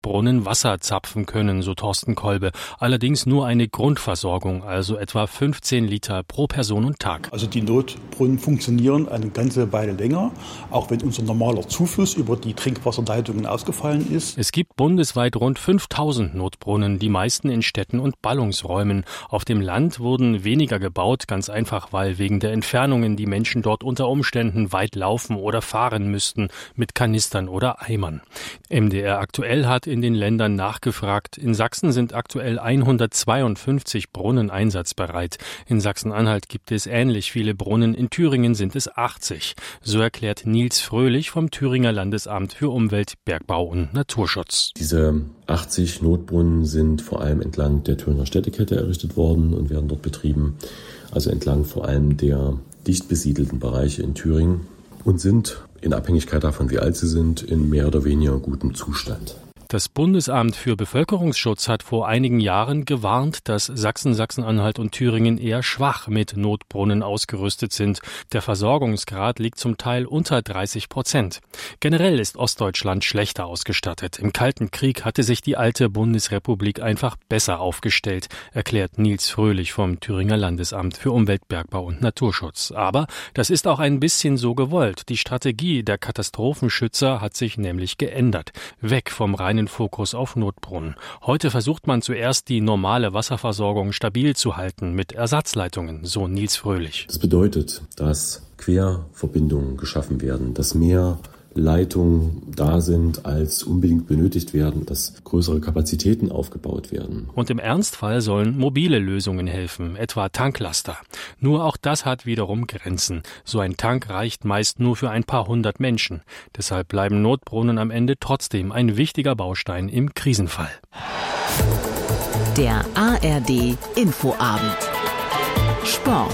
Notbrunnen Wasser zapfen können, so Thorsten Kolbe. Allerdings nur eine Grundversorgung, also etwa 15 Liter pro Person und Tag. Also die Notbrunnen funktionieren eine ganze Weile länger, auch wenn unser normaler Zufluss über die Trinkwasserleitungen ausgefallen ist. Es gibt bundesweit rund 5000 Notbrunnen, die meisten in Städten und Ballungsräumen. Auf dem Land wurden weniger gebaut, ganz einfach, weil wegen der Entfernungen die Menschen dort unter Umständen weit laufen oder fahren müssten mit Kanistern oder Eimern. MDR aktuell hat in den Ländern nachgefragt. In Sachsen sind aktuell 152 Brunnen einsatzbereit. In Sachsen-Anhalt gibt es ähnlich viele Brunnen. In Thüringen sind es 80. So erklärt Nils Fröhlich vom Thüringer Landesamt für Umwelt, Bergbau und Naturschutz. Diese 80 Notbrunnen sind vor allem entlang der Thüringer Städtekette errichtet worden und werden dort betrieben, also entlang vor allem der dicht besiedelten Bereiche in Thüringen und sind in Abhängigkeit davon, wie alt sie sind, in mehr oder weniger gutem Zustand. Das Bundesamt für Bevölkerungsschutz hat vor einigen Jahren gewarnt, dass Sachsen, Sachsen-Anhalt und Thüringen eher schwach mit Notbrunnen ausgerüstet sind. Der Versorgungsgrad liegt zum Teil unter 30%. Generell ist Ostdeutschland schlechter ausgestattet. Im Kalten Krieg hatte sich die alte Bundesrepublik einfach besser aufgestellt, erklärt Nils Fröhlich vom Thüringer Landesamt für Umwelt, Bergbau und Naturschutz. Aber das ist auch ein bisschen so gewollt. Die Strategie der Katastrophenschützer hat sich nämlich geändert. Weg vom reinen Fokus auf Notbrunnen. Heute versucht man zuerst, die normale Wasserversorgung stabil zu halten mit Ersatzleitungen, so Nils Fröhlich. Das bedeutet, dass Querverbindungen geschaffen werden, dass mehr Leitungen da sind, als unbedingt benötigt werden, dass größere Kapazitäten aufgebaut werden. Und im Ernstfall sollen mobile Lösungen helfen, etwa Tanklaster. Nur auch das hat wiederum Grenzen. So ein Tank reicht meist nur für ein paar hundert Menschen. Deshalb bleiben Notbrunnen am Ende trotzdem ein wichtiger Baustein im Krisenfall. Der ARD Infoabend. Sport.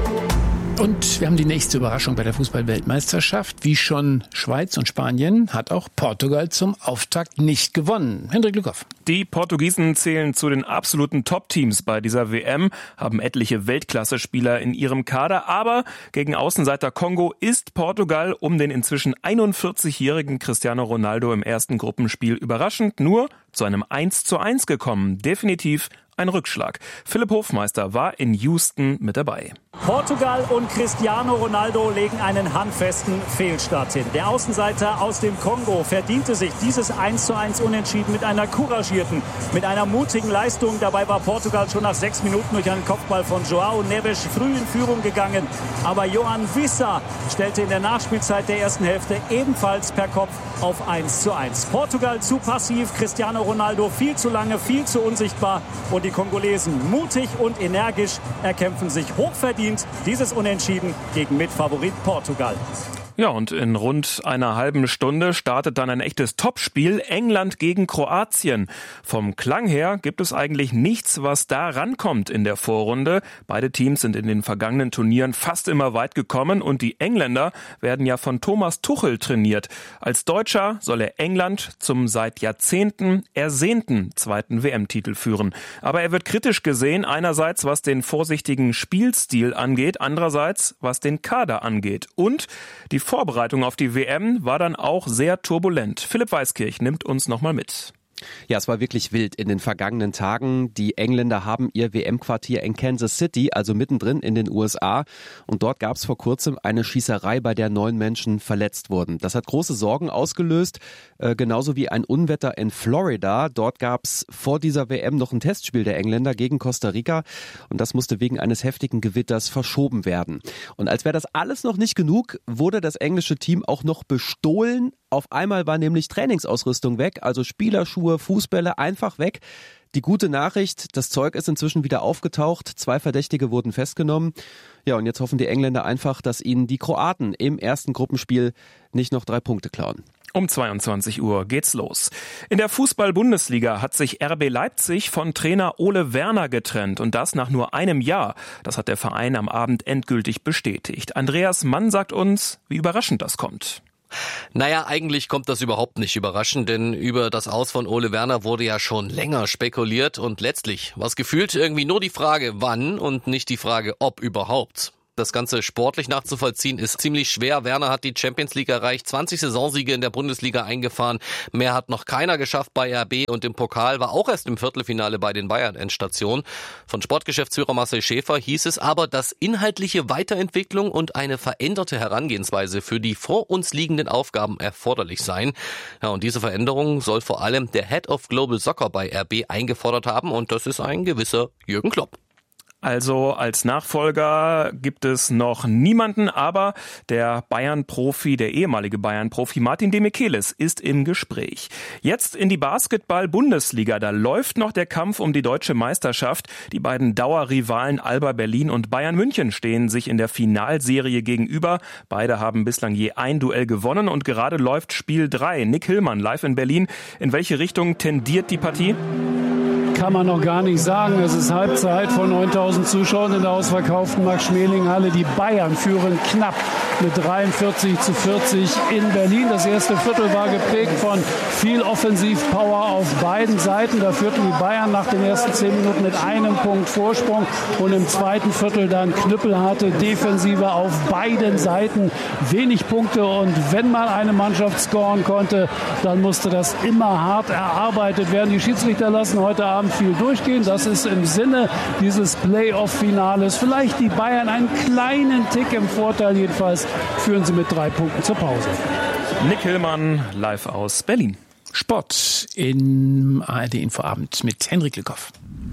Und wir haben die nächste Überraschung bei der Fußball-Weltmeisterschaft. Wie schon Schweiz und Spanien hat auch Portugal zum Auftakt nicht gewonnen. Hendrik Lückhoff. Die Portugiesen zählen zu den absoluten Top-Teams bei dieser WM, haben etliche Weltklasse-Spieler in ihrem Kader. Aber gegen Außenseiter Kongo ist Portugal um den inzwischen 41-jährigen Cristiano Ronaldo im ersten Gruppenspiel überraschend nur zu einem 1:1 gekommen. Definitiv ein Rückschlag. Philipp Hofmeister war in Houston mit dabei. Portugal und Cristiano Ronaldo legen einen handfesten Fehlstart hin. Der Außenseiter aus dem Kongo verdiente sich dieses 1:1 Unentschieden mit einer couragierten, mit einer mutigen Leistung. Dabei war Portugal schon nach 6 Minuten durch einen Kopfball von João Neves früh in Führung gegangen. Aber Johan Wissa stellte in der Nachspielzeit der ersten Hälfte ebenfalls per Kopf auf 1:1. Portugal zu passiv, Cristiano Ronaldo viel zu lange, viel zu unsichtbar. Und die Kongolesen mutig und energisch erkämpfen sich hochverdient dieses Unentschieden gegen Mitfavorit Portugal. Ja, und in rund einer halben Stunde startet dann ein echtes Topspiel, England gegen Kroatien. Vom Klang her gibt es eigentlich nichts, was da rankommt in der Vorrunde. Beide Teams sind in den vergangenen Turnieren fast immer weit gekommen und die Engländer werden ja von Thomas Tuchel trainiert. Als Deutscher soll er England zum seit Jahrzehnten ersehnten zweiten WM-Titel führen. Aber er wird kritisch gesehen, einerseits was den vorsichtigen Spielstil angeht, andererseits was den Kader angeht. Und die Vorbereitung auf die WM war dann auch sehr turbulent. Philipp Weiskirch nimmt uns nochmal mit. Ja, es war wirklich wild in den vergangenen Tagen. Die Engländer haben ihr WM-Quartier in Kansas City, also mittendrin in den USA. Und dort gab es vor kurzem eine Schießerei, bei der 9 Menschen verletzt wurden. Das hat große Sorgen ausgelöst, genauso wie ein Unwetter in Florida. Dort gab es vor dieser WM noch ein Testspiel der Engländer gegen Costa Rica. Und das musste wegen eines heftigen Gewitters verschoben werden. Und als wäre das alles noch nicht genug, wurde das englische Team auch noch bestohlen. Auf einmal war nämlich Trainingsausrüstung weg, also Spielerschuhe, Fußbälle einfach weg. Die gute Nachricht, das Zeug ist inzwischen wieder aufgetaucht, 2 Verdächtige wurden festgenommen. Ja, und jetzt hoffen die Engländer einfach, dass ihnen die Kroaten im ersten Gruppenspiel nicht noch 3 Punkte klauen. Um 22 Uhr geht's los. In der Fußball-Bundesliga hat sich RB Leipzig von Trainer Ole Werner getrennt und das nach nur einem Jahr. Das hat der Verein am Abend endgültig bestätigt. Andreas Mann sagt uns, wie überraschend das kommt. Naja, eigentlich kommt das überhaupt nicht überraschend, denn über das Aus von Ole Werner wurde ja schon länger spekuliert und letztlich war es gefühlt irgendwie nur die Frage, wann und nicht die Frage, ob überhaupt. Das Ganze sportlich nachzuvollziehen ist ziemlich schwer. Werner hat die Champions League erreicht, 20 Saisonsiege in der Bundesliga eingefahren. Mehr hat noch keiner geschafft bei RB und im Pokal war auch erst im Viertelfinale bei den Bayern-Endstationen. Von Sportgeschäftsführer Marcel Schäfer hieß es aber, dass inhaltliche Weiterentwicklung und eine veränderte Herangehensweise für die vor uns liegenden Aufgaben erforderlich seien. Ja, und diese Veränderung soll vor allem der Head of Global Soccer bei RB eingefordert haben und das ist ein gewisser Jürgen Klopp. Also als Nachfolger gibt es noch niemanden, aber der Bayern-Profi, der ehemalige Bayern-Profi Martin Demichelis ist im Gespräch. Jetzt in die Basketball-Bundesliga, da läuft noch der Kampf um die deutsche Meisterschaft. Die beiden Dauerrivalen Alba Berlin und Bayern München stehen sich in der Finalserie gegenüber. Beide haben bislang je ein Duell gewonnen und gerade läuft Spiel 3. Nick Hillmann live in Berlin. In welche Richtung tendiert die Partie? Kann man noch gar nicht sagen. Es ist Halbzeit von 9000 Zuschauern in der ausverkauften Max-Schmeling-Halle. Die Bayern führen knapp mit 43:40 in Berlin. Das erste Viertel war geprägt von viel Offensivpower auf beiden Seiten. Da führten die Bayern nach den ersten 10 Minuten mit einem Punkt Vorsprung und im zweiten Viertel dann knüppelharte Defensive auf beiden Seiten. Wenig Punkte und wenn mal eine Mannschaft scoren konnte, dann musste das immer hart erarbeitet werden. Die Schiedsrichter lassen heute Abend viel durchgehen. Das ist im Sinne dieses Playoff-Finales. Vielleicht die Bayern einen kleinen Tick im Vorteil. Jedenfalls führen sie mit 3 Punkten zur Pause. Nick Hillmann live aus Berlin. Sport im ARD Infoabend mit Henrik Lückhoff.